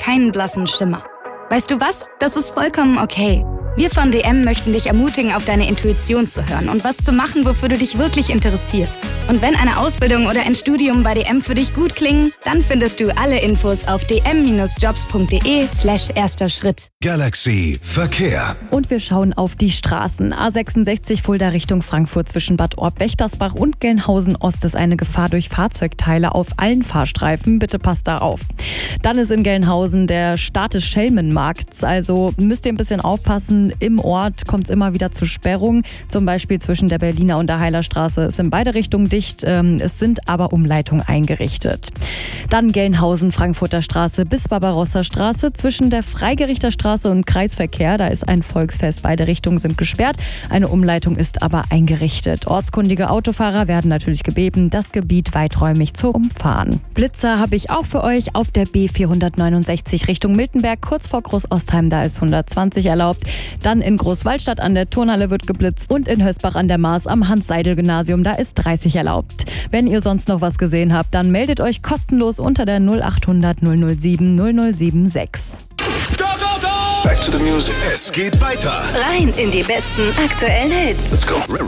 keinen blassen Schimmer. Weißt du was? Das ist vollkommen okay. Wir von DM möchten dich ermutigen, auf deine Intuition zu hören und was zu machen, wofür du dich wirklich interessierst. Und wenn eine Ausbildung oder ein Studium bei DM für dich gut klingen, dann findest du alle Infos auf dm-jobs.de/erster Schritt. Galaxy Verkehr. Und wir schauen auf die Straßen. A66 Fulda Richtung Frankfurt zwischen Bad Orb-Wächtersbach und Gelnhausen Ost ist eine Gefahr durch Fahrzeugteile auf allen Fahrstreifen. Bitte passt da auf. Dann ist in Gelnhausen der Start des Schelmenmarkts. Also müsst ihr ein bisschen aufpassen. Im Ort kommt es immer wieder zu Sperrungen. Zum Beispiel zwischen der Berliner und der Heilerstraße ist in beide Richtungen dicht. Es sind aber Umleitungen eingerichtet. Dann Gelnhausen, Frankfurter Straße bis Barbarossa Straße zwischen der Freigerichterstraße und Kreisverkehr. Da ist ein Volksfest. Beide Richtungen sind gesperrt. Eine Umleitung ist aber eingerichtet. Ortskundige Autofahrer werden natürlich gebeten, das Gebiet weiträumig zu umfahren. Blitzer habe ich auch für euch auf der B469 Richtung Miltenberg. Kurz vor Groß-Ostheim, da ist 120 erlaubt. Dann in Großwallstadt an der Turnhalle wird geblitzt und in Hösbach an der Maas am Hans-Seidel-Gymnasium, da ist 30 erlaubt. Wenn ihr sonst noch was gesehen habt, dann meldet euch kostenlos unter der 0800 007 0076. Go, go, go! Back to the music. Es geht weiter. Rein in die besten aktuellen Hits. Let's go.